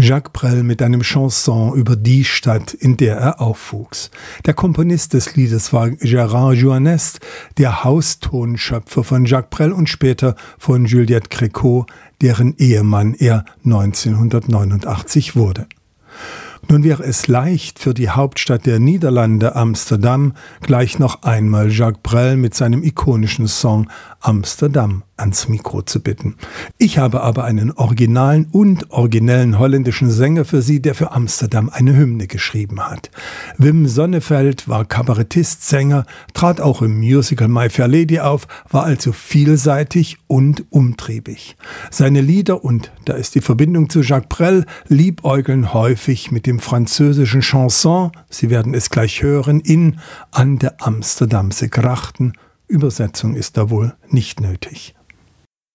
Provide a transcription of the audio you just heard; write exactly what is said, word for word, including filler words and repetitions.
Jacques Brel mit einem Chanson über die Stadt, in der er aufwuchs. Der Komponist des Liedes war Gérard Jouanest, der Haustonschöpfer von Jacques Brel und später von Juliette Gréco, deren Ehemann er neunzehnhundertneunundachtzig wurde. Nun wäre es leicht für die Hauptstadt der Niederlande, Amsterdam, gleich noch einmal Jacques Brel mit seinem ikonischen Song Amsterdam ans Mikro zu bitten. Ich habe aber einen originalen und originellen holländischen Sänger für Sie, der für Amsterdam eine Hymne geschrieben hat. Wim Sonneveld war Kabarettist, Sänger, trat auch im Musical My Fair Lady auf, war also vielseitig und umtriebig. Seine Lieder, und da ist die Verbindung zu Jacques Brel, liebäugeln häufig mit dem französischen Chanson, Sie werden es gleich hören, in An der Amsterdamse Grachten. Übersetzung ist da wohl nicht nötig.